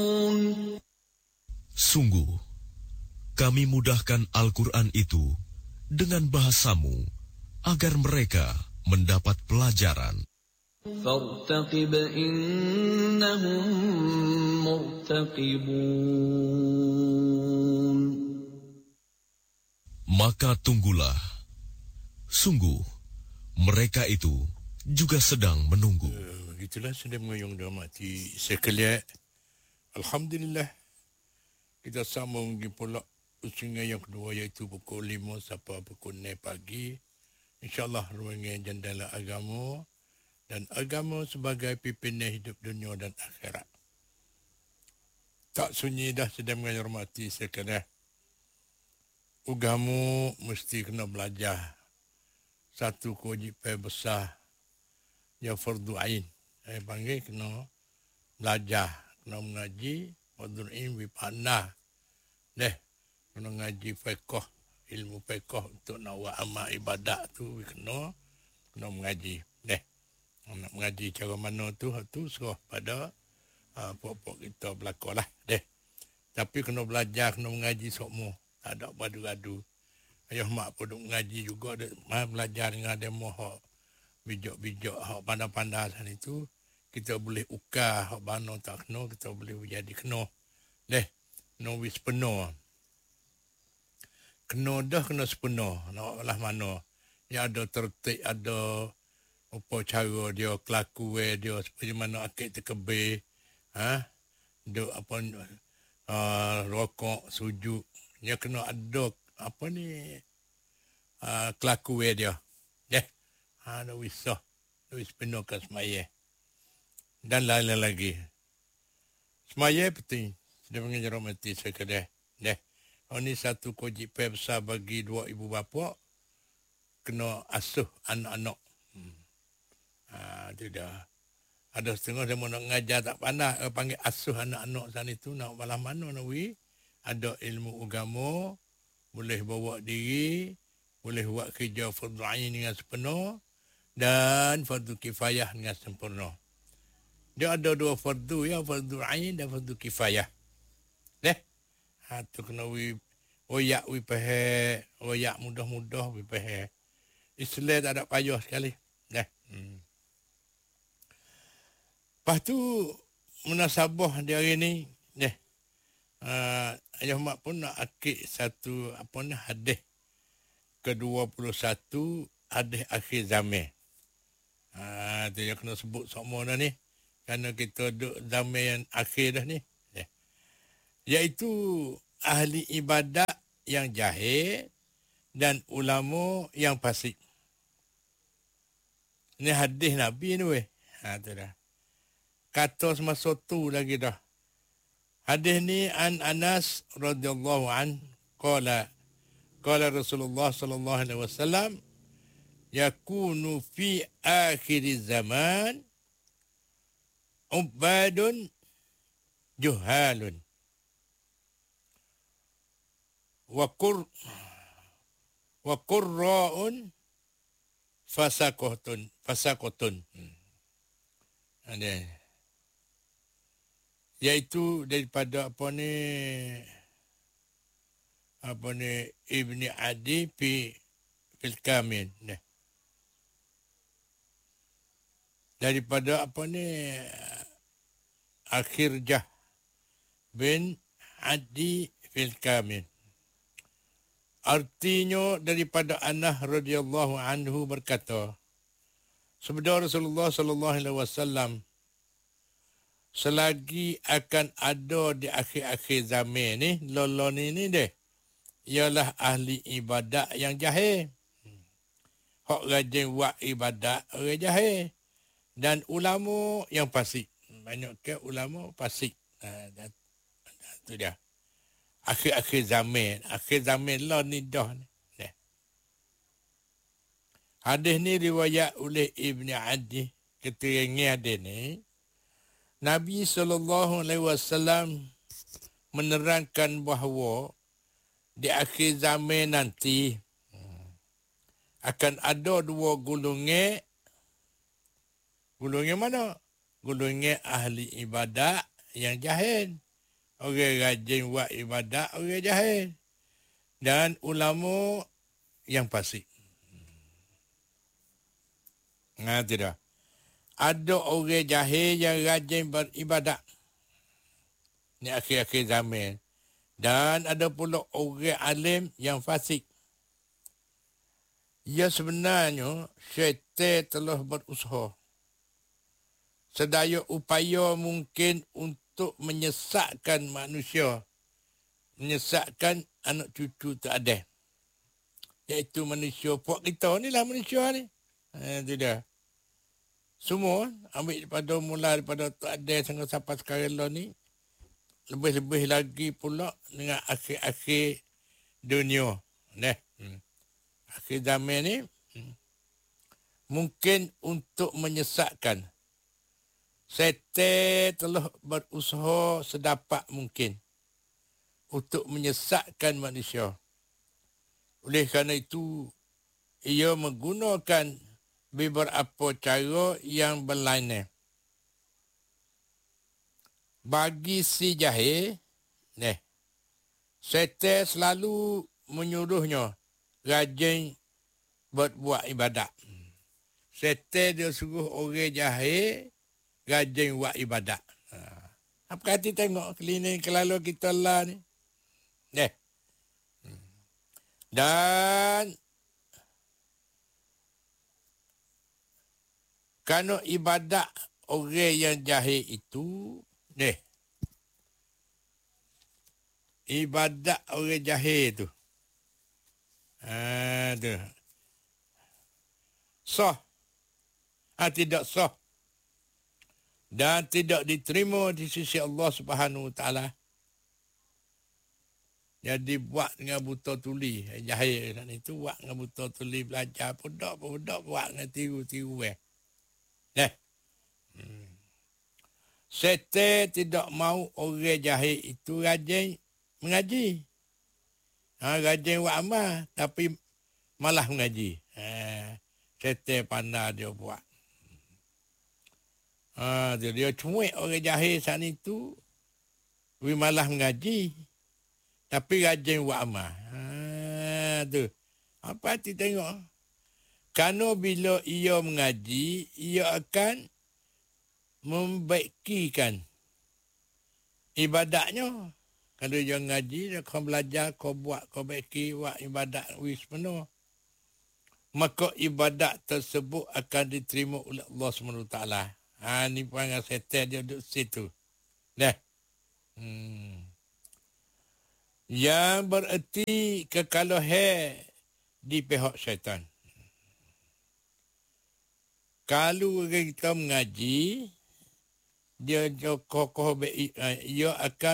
Sungguh, kami mudahkan Al-Quran itu dengan bahasamu agar mereka mendapat pelajaran. فارتقب إنهم مرتقبون. Maka tunggulah, sungguh mereka itu juga sedang menunggu. Begitulah sudah mengayung dalam hati sekalian. Alhamdulillah, kita sambung di pula usungan yang kedua, iaitu pukul 5 sampai pukul 6 pagi. InsyaAllah ruangan jendela agama dan agama sebagai pimpinan hidup dunia dan akhirat. Tak sunyi dah sedang menghormati sekalian. Agama mesti kena belajar. Satu kewajipan besar yang fardu ain. Saya panggil kena belajar, kena mengaji, fardu ain bipanah. Kena ngaji fiqh, ilmu fiqh untuk nak buat amal ibadat tu kena mengaji. Nak mengaji cara mana tu serah pada pokok kita belakang lah. Tapi kena belajar, kena mengaji semua. Tak ada padu-padu. Ayah mak pun mengaji juga, belajar dengan demo hak bijak-bijak, hak pandai-pandai sana itu. Kita boleh ukar, hak mana tak kena, kita boleh jadi kena. Kena wis penuh. Kena dah kena sepenuh. Nak lah mana. Ya ada tertib, ada apa cara dia, kelakuan dia, seperti mana akid terkebir. Dia apa rokok, sujud. Dia kena ada apa ni kelakuan dia. Ada wisah. Dia wis penuh ke semaya. Dan lain-lain lagi. Semaya penting. Sudah mengajar mati sekadar. Ini satu kewajipan besar bagi dua ibu bapa. Kena asuh anak-anak. Itu dah. Ada setengah dia nak ngajar tak pandai. Panggil asuh anak-anak sana itu. Nak malah mana nak wih. Ada ilmu agama. Boleh bawa diri. Boleh buat kerja fardu ain dengan sepenuh. Dan fardu kifayah dengan sempurna. Dia ada dua fardu ya. Fardu ain dan fardu kifayah. Tu kena oyak pahal, oyak mudah-mudah pahal. Islam tak ada payah sekali. Lepas tu munasabah di hari ni, ayah mak pun nak akid satu hadis ke-21, hadis akhir zaman. Tu yang kena sebut semua dah ni. Kerana kita duduk zaman yang akhir dah ni. Iaitu ahli ibadat yang jahil dan ulama yang fasik. Ini hadis Nabi ni weh. Tu dah. Kata semasa tu lagi dah. Hadis ni an Anas radhiyallahu an qala Rasulullah sallallahu alaihi wasallam yakunu fi akhir zaman ubadun juhalun wa qurra'un fasaqatun. Ada. Iaitu daripada apa ni Ibni Adi fil Kamil. Daripada Akhirjah bin Adi fil Kamil. Artinya daripada Anas radhiyallahu anhu berkata, sabda Rasulullah sallallahu alaihi wasallam, selagi akan ada di akhir-akhir zaman ni, lolon ini deh, ialah ahli ibadat yang jahil. Hak rajin buat ibadat orang jahil. Dan ulama yang fasik. Banyak ke ulama fasik. Itu dia. Akhir-akhir zaman lah ni dah ni. Hadis ni riwayat oleh Ibni Adi. Keterangan hadis ni, Nabi SAW menerangkan bahawa di akhir zaman nanti akan ada dua golongan. Golongan mana? Golongan ahli ibadat yang jahil. orang rajin buat ibadat, orang jahil. Dan ulama yang fasik. Tidak. Ada orang jahil yang rajin beribadat. Ini akhir-akhir zaman. Dan ada pula orang alim yang fasik. Ya sebenarnya, syaitan telah berusaha sedaya upaya mungkin untuk menyesatkan manusia. Menyesatkan anak cucu tak ada. Iaitu manusia. Puak kita ni lah manusia ni. Itu dia. Semua ambil daripada mula daripada tak ada sampai sekarang lah ni. Lebih-lebih lagi pula dengan akhir-akhir dunia. Akhir zaman ni. Mungkin untuk menyesatkan. Syaitan telah berusaha sedapat mungkin untuk menyesatkan manusia. Oleh kerana itu, ia menggunakan beberapa cara yang berlainan. Bagi si jahil, syaitan selalu menyuruhnya rajin buat ibadat. Syaitan dia suruh orang jahil rajin buat ibadat. Apa kata tengok klinik kelalu kita lah ni. Dan kerana ibadat orang yang jahil itu, ibadat orang jahil tu. Sah. Tidak sah. Dan tidak diterima di sisi Allah Subhanahu Wa Taala. Jadi buat dengan buta tuli. Jahil kan itu buat dengan buta tuli belajar. Budak buat dengan tiru-tiru. Syaitan tidak mahu orang jahil itu rajin mengaji. Rajin buat amal tapi malah mengaji. Syaitan pandai dia buat. Dia cuik orang jahil saat itu. Dia malah mengaji. Tapi rajin buat amal. Tu. Apa hati tengok? Kerana bila ia mengaji, ia akan membaikikan ibadatnya. Kalau dia mengaji, dia akan belajar, kau buat, kau baiki, buat ibadat wis penuh. Maka ibadat tersebut akan diterima oleh Allah SWT. Ni panggil setan dia duduk situ. Yang bererti kekalahan di pihak syaitan. Kalau kita mengaji, dia ia akan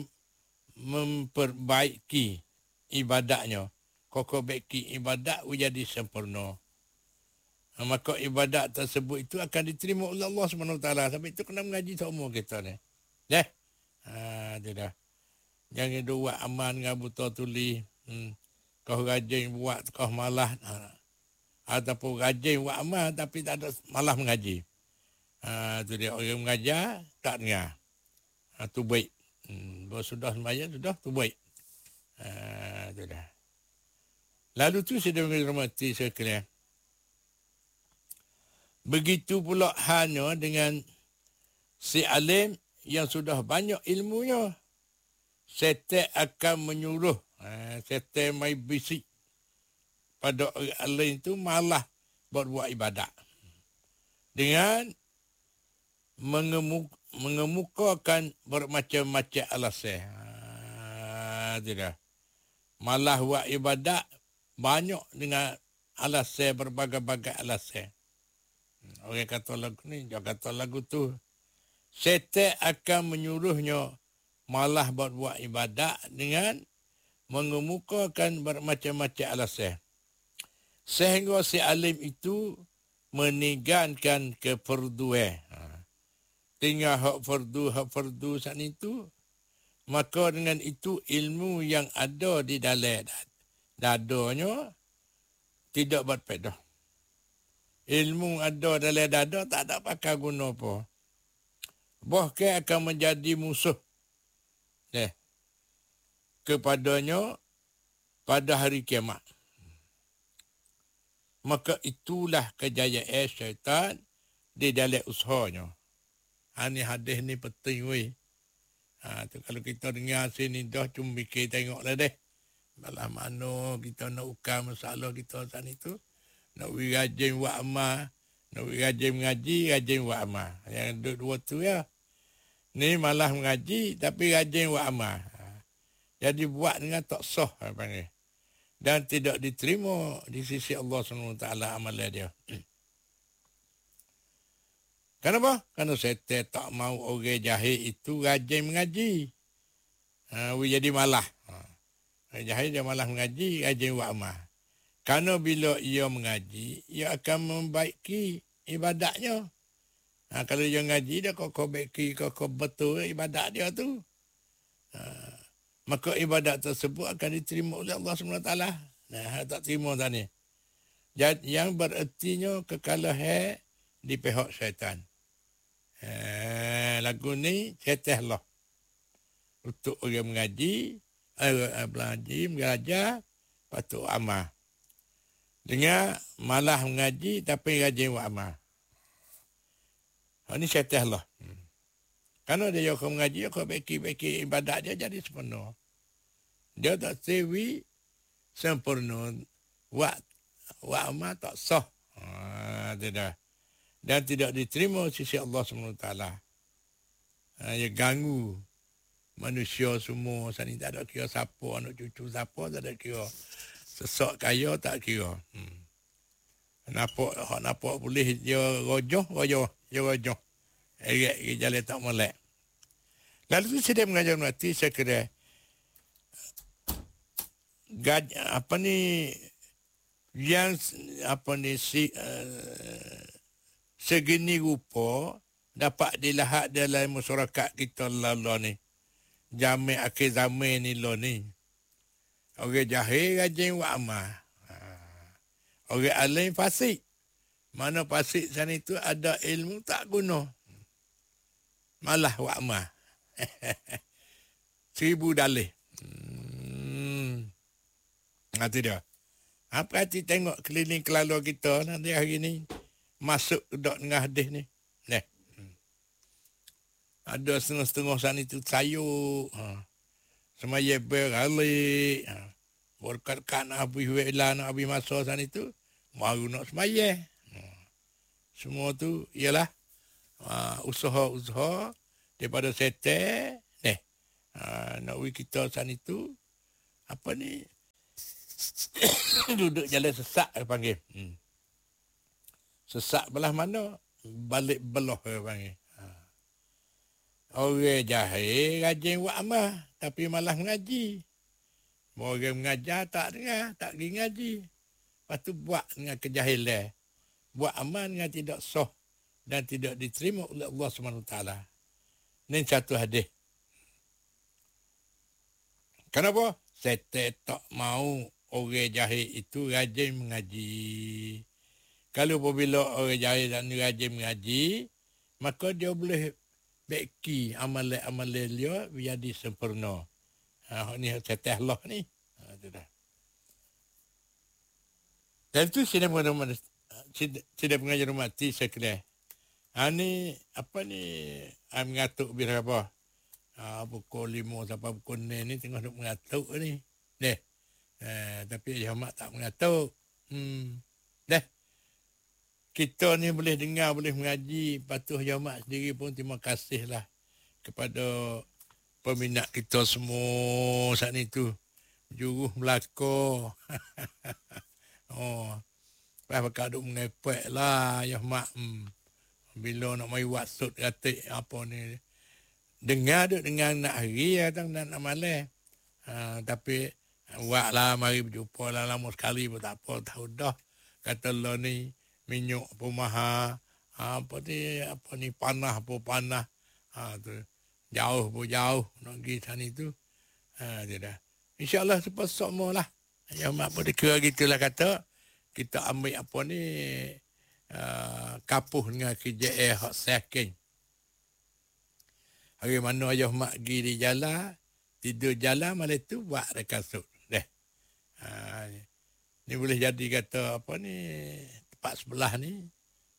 memperbaiki ibadatnya. Kokoh baiki ibadat menjadi sempurna. Maka ibadat tersebut itu akan diterima oleh Allah SWT. Sampai itu kena mengaji semua kita ni. Itu dah. Jangan buat amal dengan buta tuli. Kau rajin buat, kau malah. Ataupun rajin buat amal tapi tak ada malah mengaji. Itu dia. Orang mengajar, tak dengar. Itu baik. Sudah sembahyang, sudah, itu baik. Itu dah. Lalu tu saya menghormati sekalian. Begitu pula halnya dengan si alim yang sudah banyak ilmunya. Syaitan akan menyuruh. Syaitan mai bisik pada orang alim itu malah buat ibadat. Dengan mengemukakan bermacam-macam alasan. Tidak. Malah buat ibadat banyak dengan alasan, berbagai-bagai alasan. Orang kata lagu ni, dia kata lagu tu. Syaitan akan menyuruhnya malah buat ibadat dengan mengemukakan bermacam-macam alasan. Sehingga si alim itu meninggalkan keperduan. Tinggal hak fardu saat itu. Maka dengan itu ilmu yang ada di dalam dadanya tidak berfaedah. Ilmu ada dalam dada tak ada pakai guna apa. Bahkan akan menjadi musuh. kepadanya pada hari kiamat. Maka itulah kejayaan syaitan di dalam usahanya. Ini hadis ni penting weh. Tu kalau kita dengar sini dah cuma fikir tengoklah deh. Malah mana kita nak ukar masalah kita sana itu. Nak beri rajin buat amal. Nak beri rajin mengaji, rajin buat amal. Yang dua tu ya. Ni malah mengaji tapi rajin buat amal. Jadi buat dengan tak sah panggil. Dan tidak diterima di sisi Allah SWT amalan dia. Kenapa? Kerana setan tak mau orang jahil itu rajin mengaji. Jadi malah. Orang jahil dia malah mengaji, rajin buat amal. Kerana bila ia mengaji, ia akan membaiki ibadatnya. Kalau dia mengaji, dia kau baiki, kau betul ibadat dia tu. Maka ibadat tersebut akan diterima oleh Allah SWT. Tak terima tadi. Yang berertinya kekalahan di pihak syaitan. Lagu ni syaitan Allah. Untuk orang mengaji, belajar, patut amal. Dengan malah mengaji tapi rajin buat amal. Ini syaitan Allah. Kerana dia akan mengaji, akan baiki ibadat dia jadi sempurna. Dia tak sewi sempurna. Buat amal tak sah. Tidak. Dan tidak diterima sisi Allah SWT. Dia ganggu manusia semua. Sana tak ada kira siapa, anak cucu siapa, tak ada kira. Sesak kaya tak kira. Nampak boleh dia rojoh. Erat jalan tak molek. Lalu saya mengajar mati, saya kira segini rupa dapat dilihat dalam masyarakat kita lalu ni. Zaman akhir zaman ni lo ni. Orang jahil rajin buat amal. Orang alim fasik. Mana fasik sana itu ada ilmu tak guna. Malah buat amal. 1000 dalih. Itu dia. Apa hati tengok keliling kelalua kita nanti hari ni. Masuk ke dok tengah hadis ni. Ada setengah-setengah sana itu sayur. Semaya beralik. Berkat-kat nak habis wela, nak habis masa sana itu. Baru nak semaya. Semua tu ialah usaha-usaha daripada setan. Nak beri kita sana itu. Apa ni? Duduk jalan sesak panggil. Sesak belah mana? Balik belah panggil. Orang jahil rajin buat amal tapi malah mengaji. Orang mengajar tak dengar, tak pergi ngaji. Lepas tu buat dengan kejahilan. Buat amal dengan tidak sah dan tidak diterima oleh Allah SWT. Ini satu hadis. Kenapa? Setan tak mau orang jahil itu rajin mengaji. Kalau apabila orang jahil dan rajin mengaji, maka dia boleh baiki amalan-amalan dia menjadi sempurna. Ini setan Allah ni. Dan itu saya mengajar mati sekalian. Ini apa ni? Mengatuk berapa? Pukul 5 sampai pukul 6 ni tengah duk mengatuk ni. Tapi Ahmad tak mengatuk. Kita ni boleh dengar, boleh mengaji. Patuh Ahmad sendiri pun terima kasihlah kepada peminat kita semua saat itu. Juruh Melaka. Pakak duk mengepek lah Ahmad. Bila nak mai waksud kata apa ni. Dengar nak hari atau nak malam. Tapi buatlah mari berjumpa lah lama sekali pun tak apa tahu dah. Kata lo ni minyak apa mahal. Apa ni panah apa panah. Tu jauh pun jauh nak pergi sana itu. Tidak. InsyaAllah cepat semua lah. Yang mak pun dikira gitulah kata. Kita ambil apa ni kapuh dengan kerja hak saking. Hari mana ayah mak pergi di jalan, tidur jalan malam tu buat rekasut. Ni boleh jadi kata apa ni, tempat sebelah ni.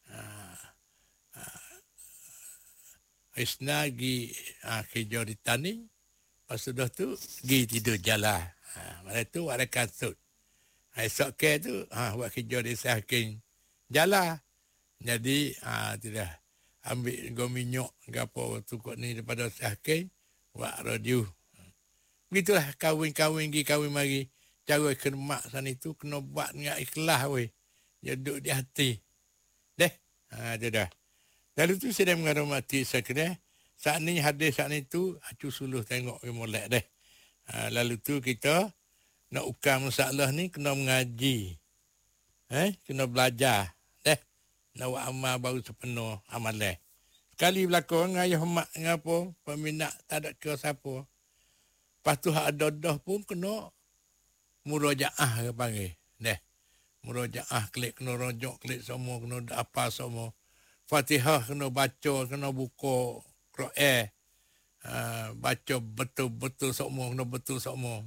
Isna gi kerja di tani. Lepas sudah tu gi tidur jalan. Malam tu buat rekasut. Esok ke tu buat kerja di saking jalan. Jadi tidak ambil go minyak ke apa tukuk ni daripada saking buat radio. Begitulah kahwin-kahwin gi kahwin mari. Cara kermak sana itu kena buat dengan ikhlas weh. Dia duduk di hati. Itu dah. Lalu tu saya dah menghormati sekalian. Saat ni hadis saat ni tu acu suluh tengok ke molek deh. Lalu tu kita nak ukam masalah ni kena mengaji. Kena belajar. Nak buat amal baru sepenuh amalan. Sekali berlaku ayah mak ngapa peminat tak ada ke siapa. Lepas tu ada dah pun kena murajaah ke panggil. Murajaah klik kena rojok klik semua kena apa semua. Fatihah kena baca kena buka Quran. Baca betul-betul semua kena betul semua.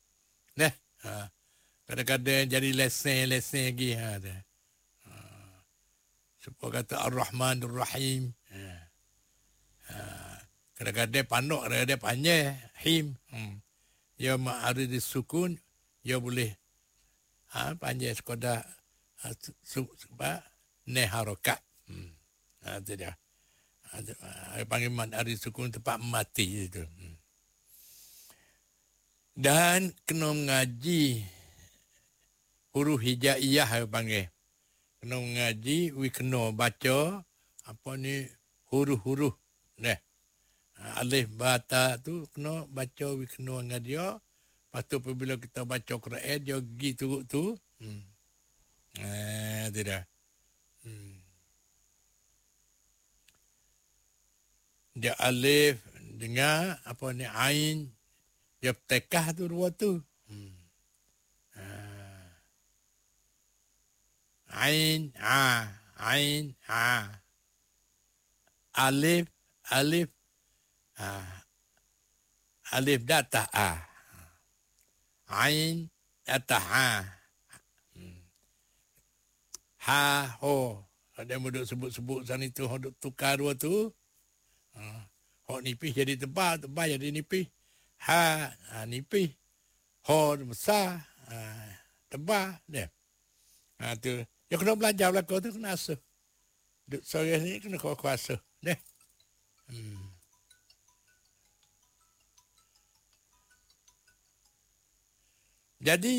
Kadang-kadang jadi lesen lagi supaya kata Ar-Rahman Ar-Rahim. Kadang-kadang pandok, kadang-kadang panjang. Him. Ya ma'arid sukun. Ya boleh. Panjang sekadar. Sebab ne harokat. Itu dia. Panggil ma'arid sukun tempat mati itu. Dan kena mengaji huruf hijaiyah panggil. Kena mengaji, kena baca apa ni huruf-huruf. Alif bata tu kena baca, kena mengaji. Lepas tu apabila kita baca Quran, dia pergi turut tu. Tidak. Dia alif dengan apa ni ain. Dia tekah tu dua tu. Ain, ain, alif, alif, alif datah ain datah ha, ho. Ada yang duduk sebut-sebut sana itu, duduk tukar dua tu. Ho nipis jadi tebal, tebal jadi nipis. Ha, nipis. Ho besar, tebal dia. Tu. Ya kena belajar belakang tu kena asuh. Duk sore ni kena kuasa. Jadi